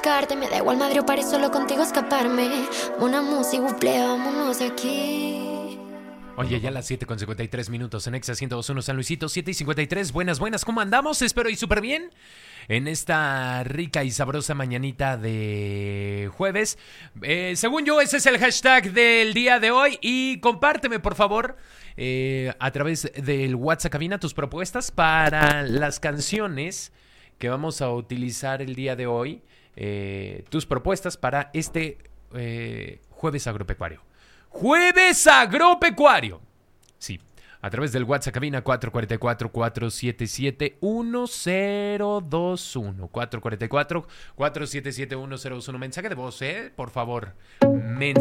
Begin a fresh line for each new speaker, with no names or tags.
Me da igual madre o paré solo contigo escaparme. Una música, buple, vámonos de aquí.
Oye, ya las 7:53 en Exa 102.1 San Luisito, 7:53. Buenas, ¿cómo andamos? Espero y súper bien en esta rica y sabrosa mañanita de jueves. Según yo, ese es el hashtag del día de hoy. Y compárteme, por favor, a través del WhatsApp Cabina tus propuestas para las canciones que vamos a utilizar el día de hoy. Tus propuestas para este jueves agropecuario. ¡Jueves agropecuario! Sí, a través del WhatsApp cabina 444-477-1021. 444-477-1021. Mensaje de voz, por favor.